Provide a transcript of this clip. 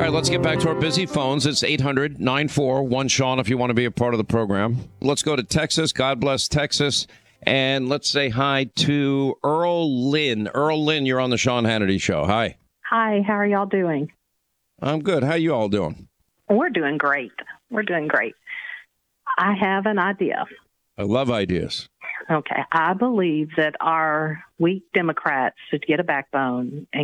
right, let's get back to our busy phones. It's 800-941-SEAN if you want to be a part of the program. Let's go to Texas. God bless Texas. And let's say hi to Earl Lynn. Earl Lynn, you're on the Sean Hannity Show. Hi. Hi, how are y'all doing? I'm good. How you all doing? We're doing great. We're doing great. I have an idea. I love ideas. Okay. I believe that our weak Democrats should get a backbone and